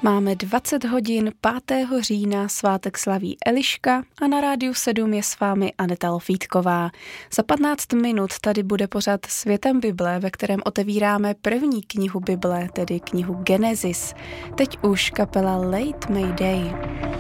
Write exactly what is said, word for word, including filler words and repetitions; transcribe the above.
Máme dvacet hodin pátého října, svátek slaví Eliška a na Rádiu sedm je s vámi Aneta Lofítková. Za patnáct minut tady bude pořad Světem Bible, ve kterém otevíráme první knihu Bible, tedy knihu Genesis. Teď už kapela Late Mayday.